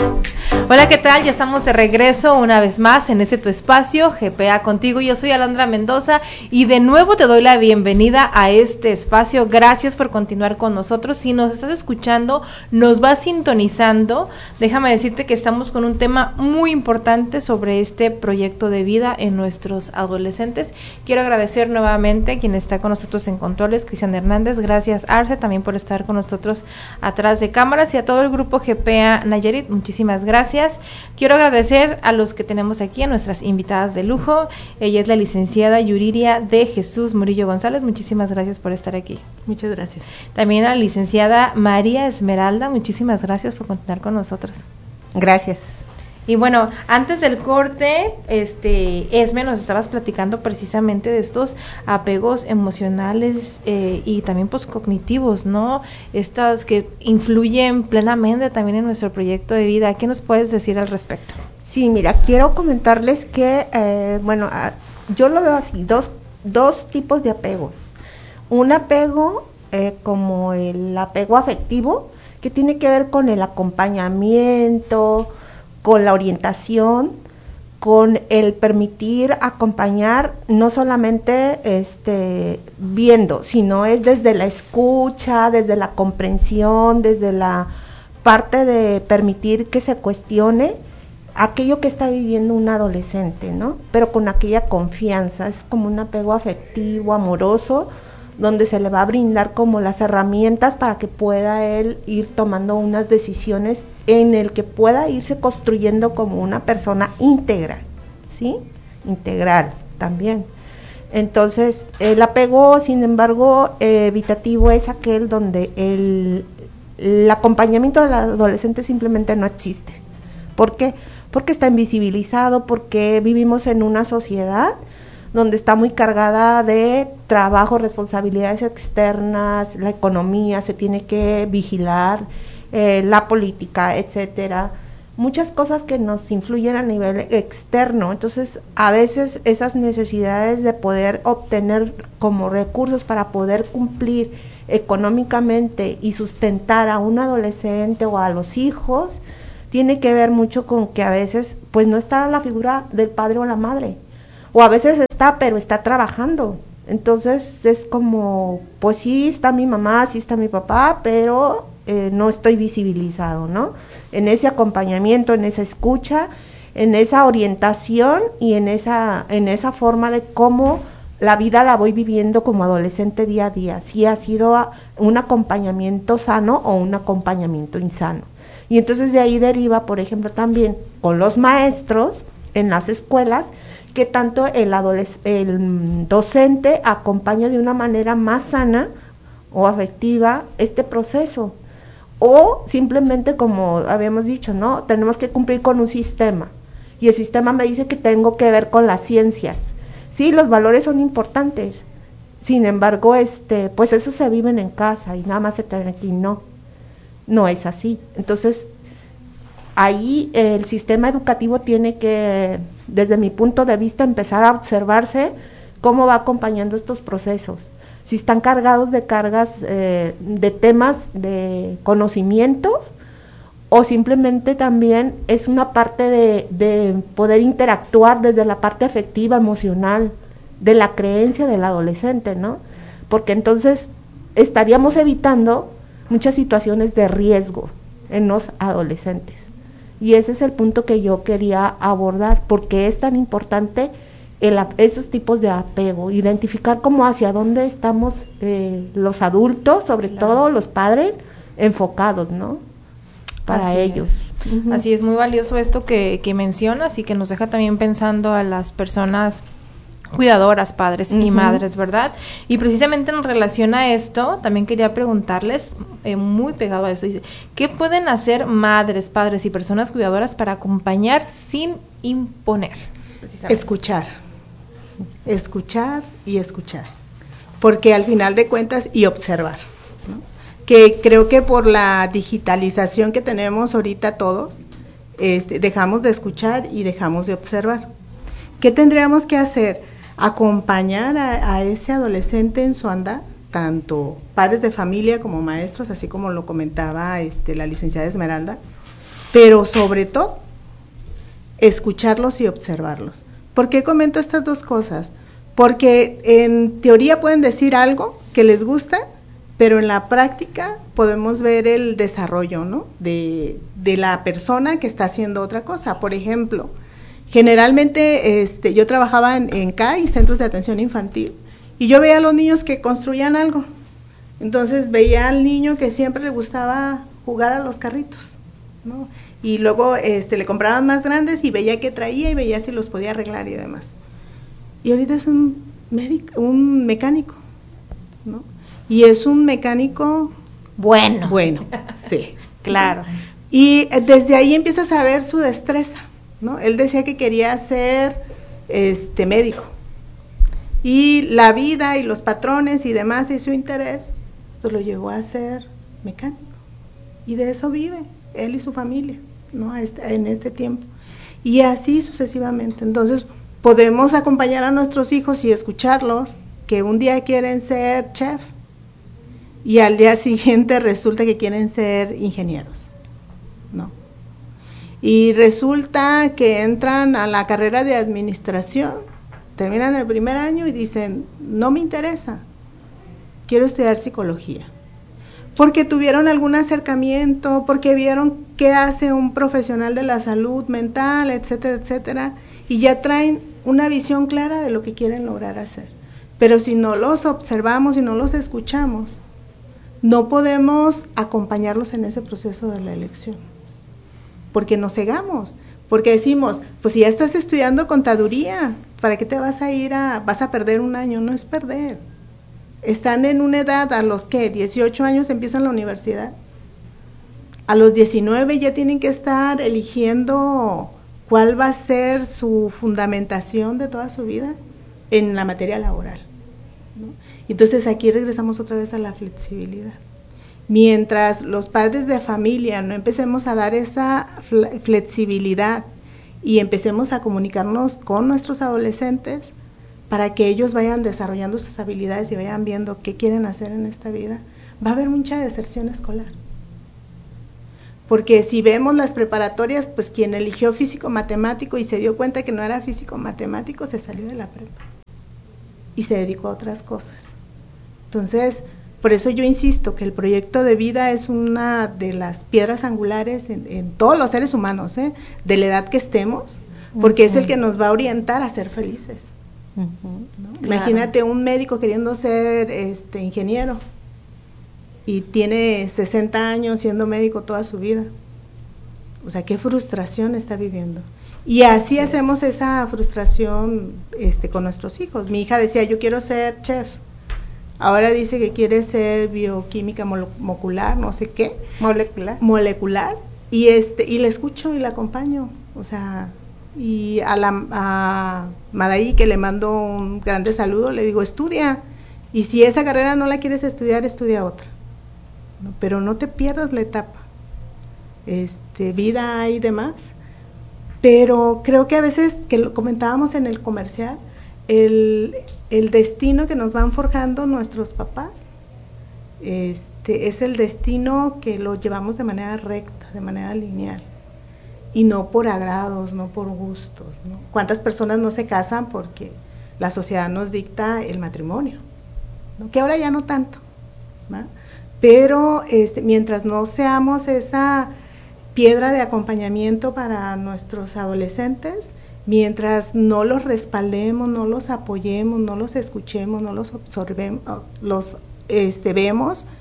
Hola, ¿qué tal? Ya estamos de regreso una vez más en este tu espacio, GPA Contigo. Yo soy Alondra Mendoza y de nuevo te doy la bienvenida a este espacio. Gracias por continuar con nosotros. Si nos estás escuchando, nos vas sintonizando, déjame decirte que estamos con un tema muy importante sobre este proyecto de vida en nuestros adolescentes. Quiero agradecer nuevamente a quien está con nosotros en controles, Cristian Hernández. Gracias, Arce, también por estar con nosotros atrás de cámaras, y a todo el grupo GPA Nayarit. Muchísimas gracias. Quiero agradecer a los que tenemos aquí, a nuestras invitadas de lujo. Ella es la licenciada Yuriria de Jesús Murillo González. Muchísimas gracias por estar aquí. Muchas gracias. También a la licenciada María Esmeralda. Muchísimas gracias por continuar con nosotros. Gracias. Y bueno, antes del corte, Esme, nos estabas platicando precisamente de estos apegos emocionales y también cognitivos, ¿no? Estas que influyen plenamente también en nuestro proyecto de vida. ¿Qué nos puedes decir al respecto? Sí, mira, quiero comentarles que, yo lo veo así, dos tipos de apegos. Un apego como el apego afectivo, que tiene que ver con el acompañamiento, con la orientación, con el permitir acompañar, no solamente viendo, sino es desde la escucha, desde la comprensión, desde la parte de permitir que se cuestione aquello que está viviendo un adolescente, ¿no? Pero con aquella confianza, es como un apego afectivo, amoroso, donde se le va a brindar como las herramientas para que pueda él ir tomando unas decisiones en el que pueda irse construyendo como una persona íntegra, ¿sí? Integral también. Entonces, el apego, sin embargo, evitativo es aquel donde el acompañamiento del adolescente simplemente no existe. ¿Por qué? Porque está invisibilizado, porque vivimos en una sociedad donde está muy cargada de trabajo, responsabilidades externas, la economía se tiene que vigilar, la política, etcétera, muchas cosas que nos influyen a nivel externo. Entonces, a veces esas necesidades de poder obtener como recursos para poder cumplir económicamente y sustentar a un adolescente o a los hijos, tiene que ver mucho con que a veces pues no está la figura del padre o la madre, o a veces está, pero está trabajando. Entonces es como, pues sí está mi mamá, sí está mi papá, pero no estoy visibilizado, ¿no? En ese acompañamiento, en esa escucha, en esa orientación y en esa forma de cómo la vida la voy viviendo como adolescente día a día, si ha sido un acompañamiento sano o un acompañamiento insano. Y entonces de ahí deriva, por ejemplo, también con los maestros en las escuelas, que tanto el docente acompaña de una manera más sana o afectiva este proceso, o simplemente, como habíamos dicho, ¿no? Tenemos que cumplir con un sistema, y el sistema me dice que tengo que ver con las ciencias. Sí, los valores son importantes, sin embargo, pues esos se viven en casa y nada más se traen aquí. No es así. Entonces, ahí el sistema educativo tiene que, desde mi punto de vista, empezar a observarse cómo va acompañando estos procesos. Si están cargados de cargas de temas de conocimientos, o simplemente también es una parte de poder interactuar desde la parte afectiva, emocional, de la creencia del adolescente, ¿no? Porque entonces estaríamos evitando muchas situaciones de riesgo en los adolescentes. Y ese es el punto que yo quería abordar, porque es tan importante esos tipos de apego, identificar cómo hacia dónde estamos los adultos, sobre todo los padres, enfocados, ¿no? Para así ellos. Uh-huh. Así es, muy valioso esto que mencionas, y que nos deja también pensando a las personas cuidadoras, padres y madres, ¿verdad? Y precisamente en relación a esto, también quería preguntarles, muy pegado a eso, dice, ¿qué pueden hacer madres, padres y personas cuidadoras para acompañar sin imponer? Escuchar y escuchar, porque al final de cuentas, y observar, ¿no? Que creo que por la digitalización que tenemos ahorita todos, dejamos de escuchar y dejamos de observar. ¿Qué tendríamos que hacer? Acompañar a ese adolescente en su andar, tanto padres de familia como maestros, así como lo comentaba la licenciada Esmeralda, pero sobre todo, escucharlos y observarlos. ¿Por qué comento estas dos cosas? Porque en teoría pueden decir algo que les gusta, pero en la práctica podemos ver el desarrollo, ¿no?, de la persona que está haciendo otra cosa. Por ejemplo, generalmente yo trabajaba en CAI, Centros de Atención Infantil, y yo veía a los niños que construían algo. Entonces veía al niño que siempre le gustaba jugar a los carritos, ¿no? Y luego le compraban más grandes y veía qué traía y veía si los podía arreglar y demás. Y ahorita es un mecánico, ¿no? Y es un mecánico bueno, sí. Claro. Y desde ahí empiezas a ver su destreza, ¿no? Él decía que quería ser médico. Y la vida y los patrones y demás y su interés, pues lo llevó a ser mecánico. Y de eso vive él y su familia, ¿no?, en este tiempo. Y así sucesivamente. Entonces, podemos acompañar a nuestros hijos y escucharlos, que un día quieren ser chef y al día siguiente resulta que quieren ser ingenieros, ¿no? Y resulta que entran a la carrera de administración, terminan el primer año y dicen, no me interesa, quiero estudiar psicología. Porque tuvieron algún acercamiento, porque vieron qué hace un profesional de la salud mental, etcétera, etcétera, y ya traen una visión clara de lo que quieren lograr hacer. Pero si no los observamos y no los escuchamos, no podemos acompañarlos en ese proceso de la elección, porque nos cegamos, porque decimos, pues si ya estás estudiando contaduría, ¿para qué te vas a perder un año? No es perder. Están en una edad a los que 18 años empiezan la universidad. A los 19 ya tienen que estar eligiendo cuál va a ser su fundamentación de toda su vida en la materia laboral, ¿no? Entonces aquí regresamos otra vez a la flexibilidad. Mientras los padres de familia no empecemos a dar esa flexibilidad y empecemos a comunicarnos con nuestros adolescentes, para que ellos vayan desarrollando sus habilidades y vayan viendo qué quieren hacer en esta vida, va a haber mucha deserción escolar. Porque si vemos las preparatorias, pues quien eligió físico-matemático y se dio cuenta que no era físico-matemático, se salió de la prepa y se dedicó a otras cosas. Entonces, por eso yo insisto que el proyecto de vida es una de las piedras angulares en todos los seres humanos, de la edad que estemos, porque es el que nos va a orientar a ser felices. ¿No? Claro. Imagínate un médico queriendo ser ingeniero y tiene 60 años siendo médico toda su vida. O sea, qué frustración está viviendo. Y así hacemos esa frustración con nuestros hijos. Mi hija decía, yo quiero ser chef. Ahora dice que quiere ser bioquímica molecular, no sé qué. Molecular. Y la escucho y la acompaño. O sea, y a Madaí, que le mando un grande saludo, le digo, estudia, y si esa carrera no la quieres estudiar, estudia otra, ¿no? Pero no te pierdas la etapa, vida y demás. Pero creo que a veces, que lo comentábamos en el comercial, el destino que nos van forjando nuestros papás, es el destino que lo llevamos de manera recta, de manera lineal, y no por agrados, no por gustos, ¿no? ¿Cuántas personas no se casan porque la sociedad nos dicta el matrimonio, ¿no? Que ahora ya no tanto, ¿no? Pero mientras no seamos esa piedra de acompañamiento para nuestros adolescentes, mientras no los respaldemos, no los apoyemos, no los escuchemos, no los absorbemos, vemos,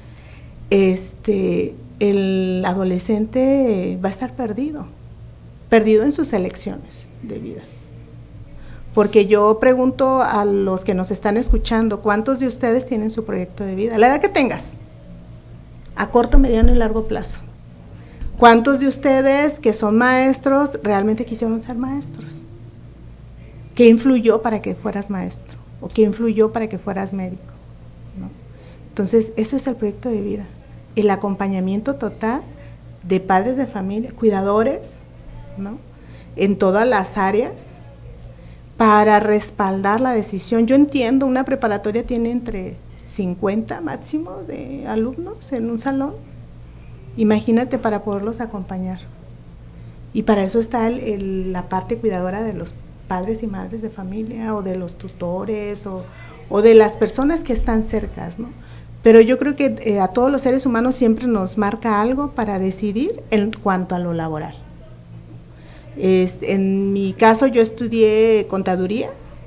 el adolescente va a estar perdido en sus elecciones de vida. Porque yo pregunto a los que nos están escuchando, ¿cuántos de ustedes tienen su proyecto de vida? La edad que tengas, a corto, mediano y largo plazo. ¿Cuántos de ustedes que son maestros realmente quisieron ser maestros? ¿Qué influyó para que fueras maestro? ¿O qué influyó para que fueras médico? ¿No? Entonces, eso es el proyecto de vida. El acompañamiento total de padres de familia, cuidadores, ¿no? En todas las áreas, para respaldar la decisión. Yo entiendo, una preparatoria tiene entre 50 máximo de alumnos en un salón. Imagínate para poderlos acompañar, Y para eso está la parte cuidadora de los padres y madres de familia, o de los tutores, o de las personas que están cercas, ¿no? Pero yo creo que a todos los seres humanos siempre nos marca algo para decidir en cuanto a lo laboral. En mi caso yo estudié contaduría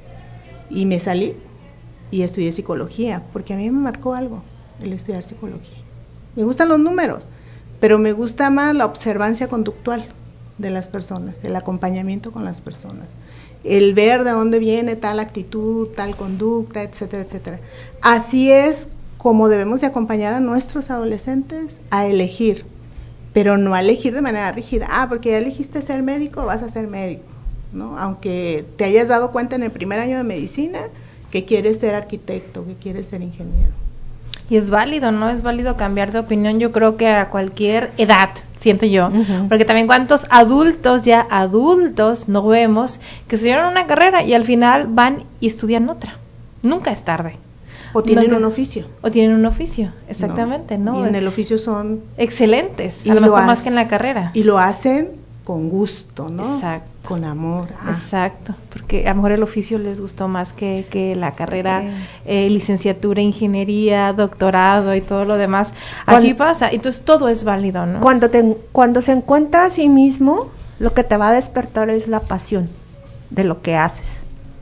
y me salí y estudié psicología, porque a mí me marcó algo el estudiar psicología. Me gustan los números, pero me gusta más la observancia conductual de las personas, el acompañamiento con las personas, el ver de dónde viene tal actitud, tal conducta, etcétera, etcétera. Así es como debemos de acompañar a nuestros adolescentes a elegir, pero no a elegir de manera rígida. Porque ya elegiste ser médico, vas a ser médico, ¿no? Aunque te hayas dado cuenta en el primer año de medicina que quieres ser arquitecto, que quieres ser ingeniero. Y es válido, ¿no? Es válido cambiar de opinión, yo creo que a cualquier edad, siento yo. Porque también cuántos adultos no vemos que estudiaron una carrera y al final van y estudian otra. Nunca es tarde. O tienen un oficio. O tienen un oficio, exactamente, ¿no? Y en el oficio son excelentes, a lo mejor más que en la carrera. Y lo hacen con gusto, ¿no? Exacto. Con amor. Exacto, porque a lo mejor el oficio les gustó más que la carrera, licenciatura, ingeniería, doctorado y todo lo demás. Así pasa, entonces todo es válido, ¿no? Cuando se encuentra a sí mismo, lo que te va a despertar es la pasión de lo que haces.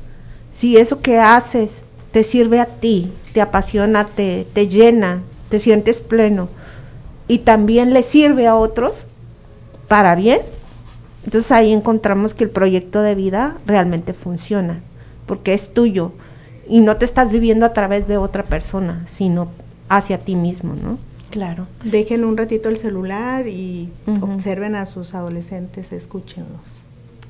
Si eso que haces te sirve a ti, te apasiona, te llena, te sientes pleno y también le sirve a otros para bien, entonces ahí encontramos que el proyecto de vida realmente funciona, porque es tuyo y no te estás viviendo a través de otra persona, sino hacia ti mismo, ¿no? Claro. Dejen un ratito el celular y observen a sus adolescentes, escúchenlos.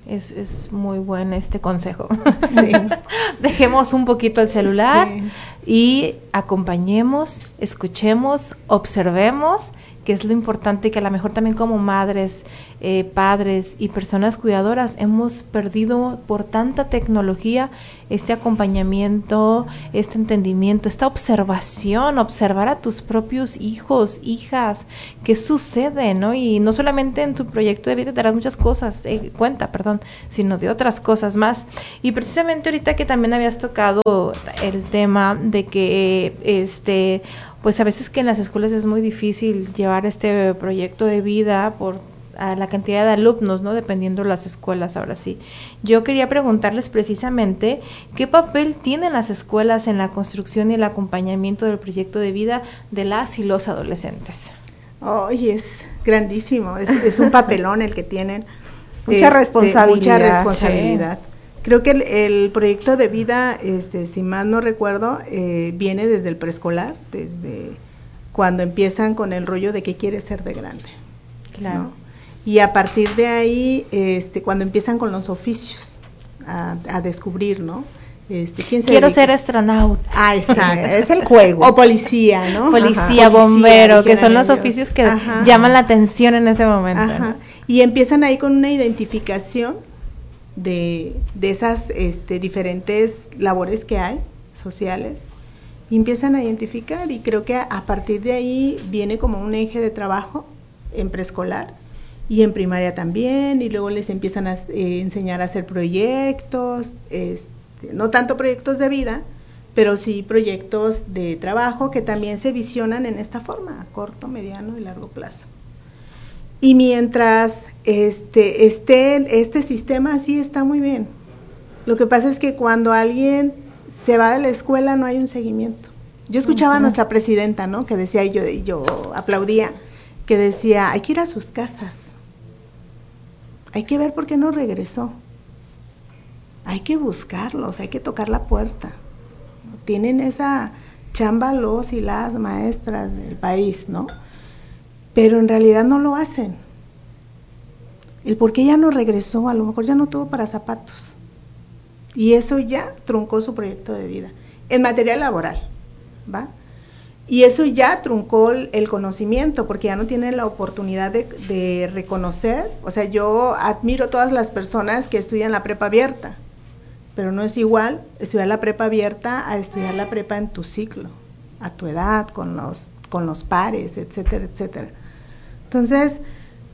Es muy buen este consejo. Sí. Dejemos un poquito el celular y acompañemos, escuchemos, observemos, que es lo importante, que a lo mejor también como madres, padres y personas cuidadoras hemos perdido por tanta tecnología este acompañamiento, este entendimiento, esta observación, observar a tus propios hijos, hijas, qué sucede, ¿no? Y no solamente en tu proyecto de vida te darás muchas cosas, sino de otras cosas más. Y precisamente ahorita que también habías tocado el tema de que pues a veces que en las escuelas es muy difícil llevar este proyecto de vida por la cantidad de alumnos, ¿no? Dependiendo de las escuelas, ahora sí. Yo quería preguntarles precisamente qué papel tienen las escuelas en la construcción y el acompañamiento del proyecto de vida de las y los adolescentes. Es grandísimo, es un papelón el que tienen. Mucha responsabilidad. Sí. Creo que el proyecto de vida, si mal no recuerdo, viene desde el preescolar, desde cuando empiezan con el rollo de qué quieres ser de grande. Claro. ¿No? Y a partir de ahí, cuando empiezan con los oficios, a descubrir, ¿no? Quiero ser astronauta. Exacto. Es el juego. O policía, ¿no? Policía, bombero, que son los oficios que llaman la atención en ese momento. ¿No? Y empiezan ahí con una identificación de esas diferentes labores que hay, sociales, y empiezan a identificar, y creo que a partir de ahí viene como un eje de trabajo en preescolar, y en primaria también, y luego les empiezan a enseñar a hacer proyectos, no tanto proyectos de vida, pero sí proyectos de trabajo que también se visionan en esta forma, a corto, mediano y largo plazo. Y mientras este sistema sí está muy bien. Lo que pasa es que cuando alguien se va de la escuela no hay un seguimiento. Yo escuchaba a nuestra presidenta, ¿no? Que decía, y yo aplaudía, que decía, hay que ir a sus casas. Hay que ver por qué no regresó. Hay que buscarlos, hay que tocar la puerta. Tienen esa chamba los y las maestras del país, ¿no? Pero en realidad no lo hacen. El por qué ya no regresó, a lo mejor ya no tuvo para zapatos. Y eso ya truncó su proyecto de vida, en materia laboral, ¿va? Y eso ya truncó el conocimiento, porque ya no tiene la oportunidad de reconocer. O sea, yo admiro todas las personas que estudian la prepa abierta, pero no es igual estudiar la prepa abierta a estudiar la prepa en tu ciclo, a tu edad, con los pares, etcétera, etcétera. Entonces,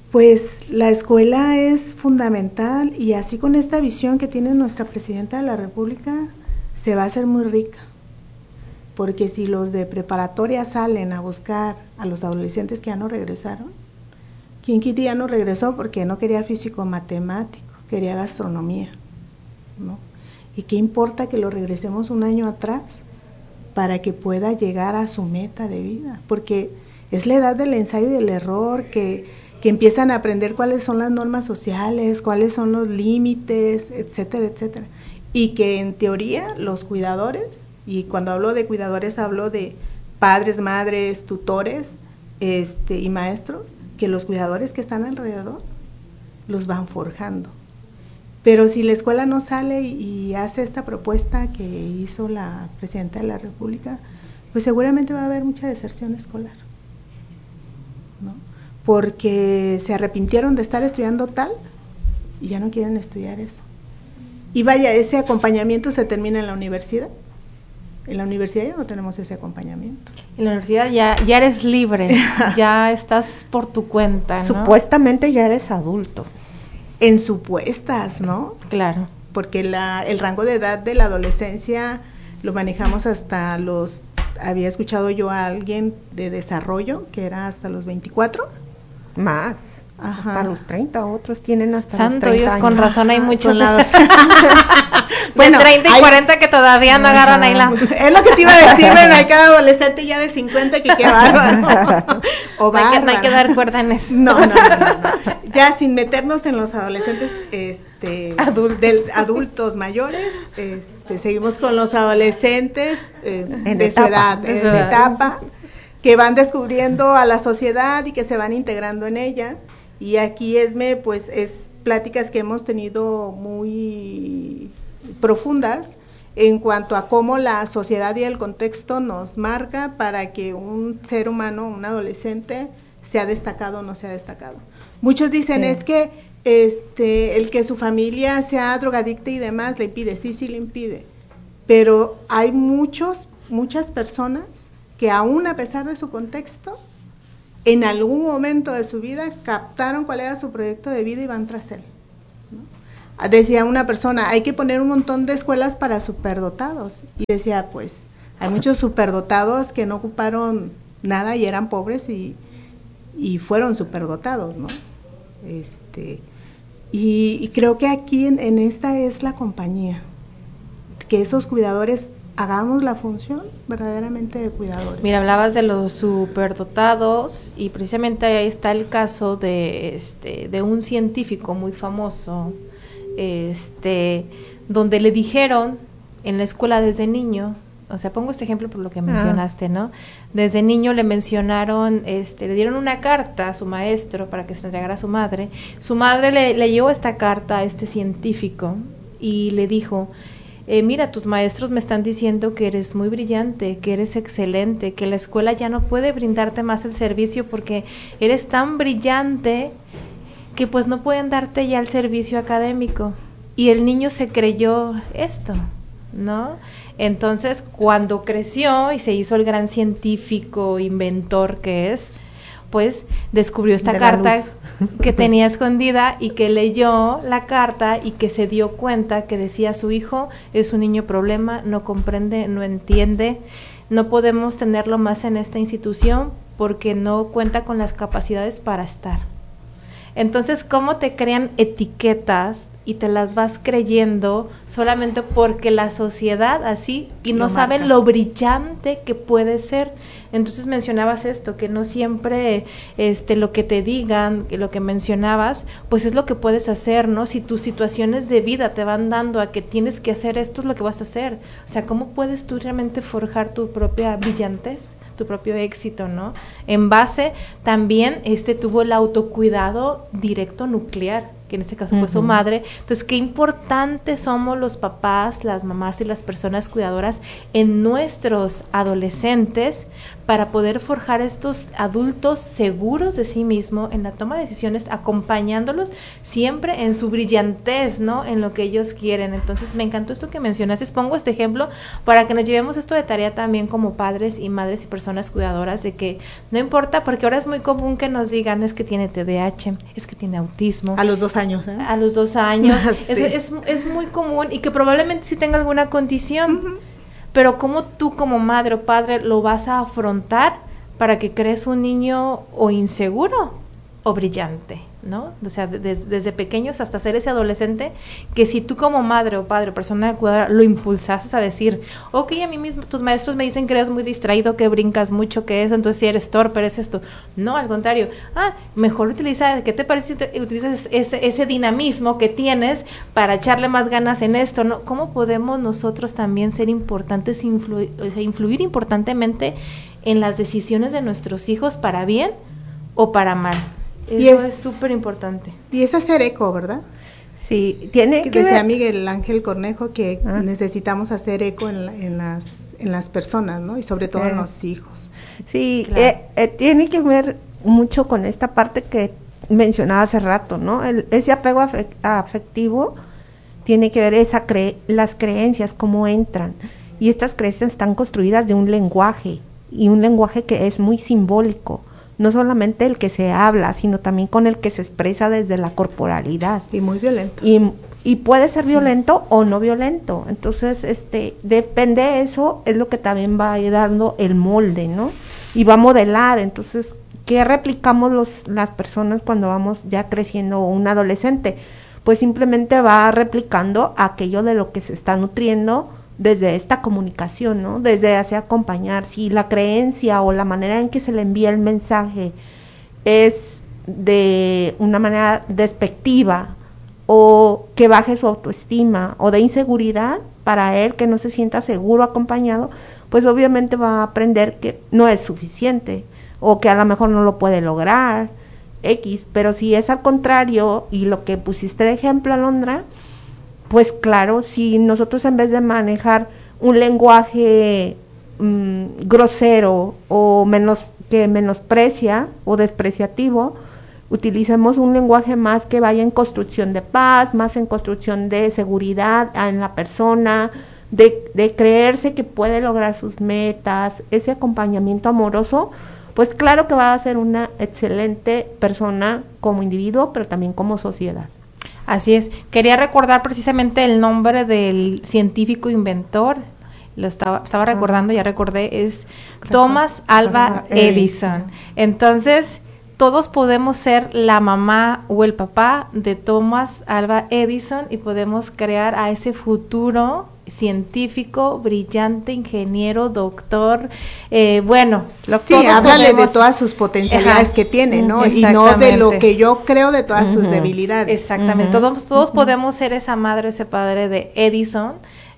Pues la escuela es fundamental y así con esta visión que tiene nuestra Presidenta de la República se va a hacer muy rica, porque si los de preparatoria salen a buscar a los adolescentes que ya no regresaron, ¿quién quita ya no regresó porque no quería físico matemático, quería gastronomía, ¿no? ¿Y qué importa que lo regresemos un año atrás para que pueda llegar a su meta de vida? Porque es la edad del ensayo y del error, que empiezan a aprender cuáles son las normas sociales, cuáles son los límites, etcétera, etcétera. Y que en teoría los cuidadores, y cuando hablo de cuidadores hablo de padres, madres, tutores y maestros, que los cuidadores que están alrededor los van forjando. Pero si la escuela no sale y hace esta propuesta que hizo la Presidenta de la República, pues seguramente va a haber mucha deserción escolar, ¿no? Porque se arrepintieron de estar estudiando tal y ya no quieren estudiar eso. Y vaya, ese acompañamiento se termina en la universidad. En la universidad ya no tenemos ese acompañamiento. En la universidad ya eres libre, ya estás por tu cuenta, ¿no? Supuestamente ya eres adulto. En supuestas, ¿no? Claro. Porque el rango de edad de la adolescencia lo manejamos hasta los, había escuchado yo a alguien de desarrollo, que era hasta los 24. Más. Ajá. Hasta los 30, otros tienen hasta Santo los 30 Dios, años. con razón hay muchos lados. Bueno, de 30 y 40 que todavía no agarran ahí la... Es lo que te iba a decir, bueno, hay cada adolescente ya de 50 que qué bárbaro. O no hay que dar cuerda en eso. No. Ya sin meternos en los adolescentes adultos mayores, seguimos con los adolescentes de su edad, en etapa, que van descubriendo a la sociedad y que se van integrando en ella. Y aquí pues es pláticas que hemos tenido muy profundas en cuanto a cómo la sociedad y el contexto nos marca para que un ser humano, un adolescente, sea destacado o no sea destacado. Muchos dicen, es que el que su familia sea drogadicta y demás le impide, sí le impide, pero hay muchas personas que aún a pesar de su contexto, en algún momento de su vida captaron cuál era su proyecto de vida y van tras él, ¿no? Decía una persona, hay que poner un montón de escuelas para superdotados, y decía, pues, hay muchos superdotados que no ocuparon nada y eran pobres y fueron superdotados, ¿no? Y creo que aquí en esta es la compañía, que esos cuidadores hagamos la función verdaderamente de cuidadores. Mira, hablabas de los superdotados y precisamente ahí está el caso de un científico muy famoso, donde le dijeron en la escuela desde niño, o sea, pongo este ejemplo por lo que mencionaste, ¿no? Desde niño le mencionaron, le dieron una carta a su maestro para que se la entregara a su madre le leyó esta carta a este científico y le dijo, mira, tus maestros me están diciendo que eres muy brillante, que eres excelente, que la escuela ya no puede brindarte más el servicio porque eres tan brillante que pues no pueden darte ya el servicio académico. Y el niño se creyó esto, ¿no? Entonces, cuando creció y se hizo el gran científico, inventor que es, pues descubrió esta carta que tenía escondida y que leyó la carta y que se dio cuenta que decía su hijo es un niño problema, no comprende, no entiende, no podemos tenerlo más en esta institución porque no cuenta con las capacidades para estar. Entonces, ¿cómo te crean etiquetas y te las vas creyendo solamente porque la sociedad así y no saben lo brillante que puede ser? Entonces mencionabas esto, que no siempre lo que te digan, que lo que mencionabas, pues es lo que puedes hacer, ¿no? Si tus situaciones de vida te van dando a que tienes que hacer esto, es lo que vas a hacer. O sea, ¿cómo puedes tú realmente forjar tu propia brillantez, tu propio éxito, ¿no? En base también tuvo el autocuidado directo nuclear. que en este caso fue su madre. Entonces, qué importantes somos los papás, las mamás y las personas cuidadoras en nuestros adolescentes para poder forjar estos adultos seguros de sí mismos en la toma de decisiones, acompañándolos siempre en su brillantez, ¿no? En lo que ellos quieren. Entonces, me encantó esto que mencionaste. Pongo este ejemplo para que nos llevemos esto de tarea también como padres y madres y personas cuidadoras, de que no importa, porque ahora es muy común que nos digan, es que tiene TDAH, es que tiene autismo. A los 2 años, ¿eh? A los 2 años. Sí. Es muy común y que probablemente sí tenga alguna condición. Pero ¿cómo tú como madre o padre lo vas a afrontar para que crees un niño o inseguro o brillante, ¿no? O sea, desde pequeños hasta ser ese adolescente, que si tú como madre o padre o persona cuidadora lo impulsas a decir, ok, a mí mismo tus maestros me dicen que eres muy distraído, que brincas mucho, que eso, entonces si eres torpe, eres esto. No, al contrario, mejor utiliza, ¿qué te parece si utilizas ese dinamismo que tienes para echarle más ganas en esto, ¿no? ¿Cómo podemos nosotros también ser importantes, influir importantemente en las decisiones de nuestros hijos para bien o para mal? Eso es súper importante. Y es hacer eco, ¿verdad? Sí, tiene que decía ver. Miguel Ángel Cornejo que necesitamos hacer eco en las personas, ¿no? Y sobre todo en los hijos. Sí, claro. Tiene que ver mucho con esta parte que mencionaba hace rato, ¿no? Ese apego afectivo tiene que ver las creencias, cómo entran. Y estas creencias están construidas de un lenguaje, y un lenguaje que es muy simbólico. No solamente el que se habla, sino también con el que se expresa desde la corporalidad. Y muy violento. Y puede ser violento o no violento. Entonces, depende de eso, es lo que también va a ir dando el molde, ¿no? Y va a modelar. Entonces, ¿qué replicamos las personas cuando vamos ya creciendo un adolescente? Pues simplemente va replicando aquello de lo que se está nutriendo desde esta comunicación, ¿no? Desde hacia acompañar. Si la creencia o la manera en que se le envía el mensaje es de una manera despectiva o que baje su autoestima o de inseguridad para él, que no se sienta seguro acompañado, pues obviamente va a aprender que no es suficiente o que a lo mejor no lo puede lograr, pero si es al contrario, y lo que pusiste de ejemplo, Alondra, pues claro, si nosotros en vez de manejar un lenguaje grosero o que menosprecia o despreciativo, utilicemos un lenguaje más que vaya en construcción de paz, más en construcción de seguridad en la persona, de creerse que puede lograr sus metas, ese acompañamiento amoroso, pues claro que va a ser una excelente persona como individuo, pero también como sociedad. Así es. Quería recordar precisamente el nombre del científico inventor. Lo estaba recordando, ya recordé, es Thomas Alva Edison. Entonces, todos podemos ser la mamá o el papá de Thomas Alva Edison y podemos crear a ese futuro científico, brillante, ingeniero, doctor, bueno. Sí, háblale de todas sus potencialidades que tiene, ¿no? Y no de lo que yo creo de todas sus debilidades. Exactamente, todos podemos ser esa madre, ese padre de Edison,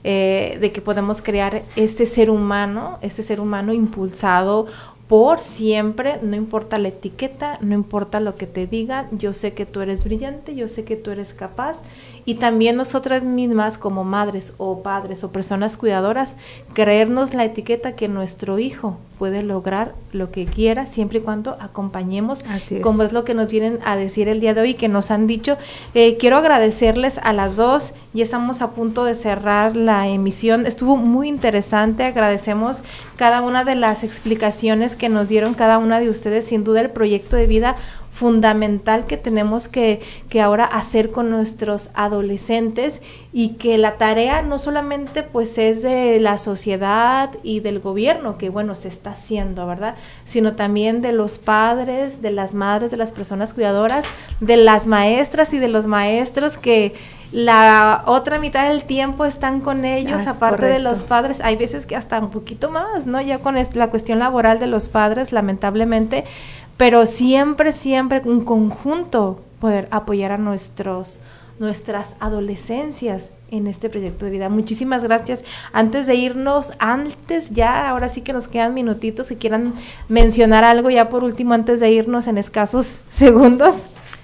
de que podemos crear este ser humano impulsado por siempre, no importa la etiqueta, no importa lo que te digan, yo sé que tú eres brillante, yo sé que tú eres capaz, y también nosotras mismas como madres o padres o personas cuidadoras, creernos la etiqueta que nuestro hijo puede lograr lo que quiera, siempre y cuando acompañemos, como es lo que nos vienen a decir el día de hoy, que nos han dicho. Quiero agradecerles a las dos, ya estamos a punto de cerrar la emisión, estuvo muy interesante, agradecemos cada una de las explicaciones que nos dieron cada una de ustedes, sin duda el proyecto de vida fundamental que tenemos que ahora hacer con nuestros adolescentes, y que la tarea no solamente pues es de la sociedad y del gobierno, que bueno, se está haciendo, ¿verdad?, sino también de los padres, de las madres, de las personas cuidadoras, de las maestras y de los maestros, que la otra mitad del tiempo están con ellos, aparte de los padres, hay veces que hasta un poquito más, ¿no?, ya con la cuestión laboral de los padres, lamentablemente, pero siempre en conjunto poder apoyar a nuestras adolescencias en este proyecto de vida. Muchísimas gracias. Antes de irnos, ahora sí que nos quedan minutitos, que quieran mencionar algo ya por último antes de irnos en escasos segundos.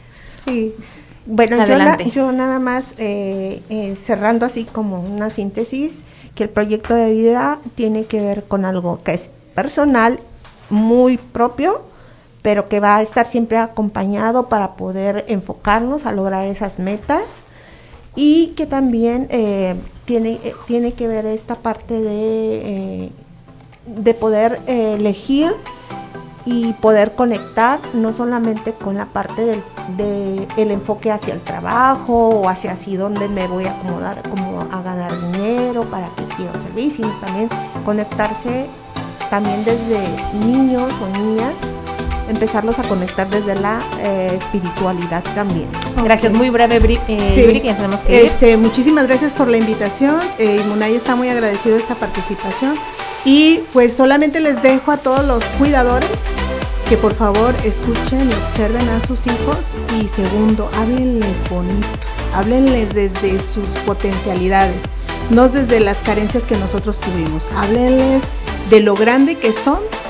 Sí. Bueno, Adelante. yo nada más cerrando así como una síntesis, que el proyecto de vida tiene que ver con algo que es personal, muy propio, pero que va a estar siempre acompañado para poder enfocarnos a lograr esas metas, y que también tiene que ver esta parte de poder elegir y poder conectar no solamente con la parte del enfoque hacia el trabajo o hacia así donde me voy a acomodar, como a ganar dinero, para qué quiero servir, sino también conectarse también desde niños o niñas, empezarlos a conectar desde la espiritualidad también. Gracias, muy breve, Viri, que ya tenemos que ir. Muchísimas gracias por la invitación. Munay está muy agradecido de esta participación. Y pues solamente les dejo a todos los cuidadores que por favor escuchen y observen a sus hijos, y segundo, háblenles bonito, háblenles desde sus potencialidades, no desde las carencias que nosotros tuvimos, háblenles de lo grande que son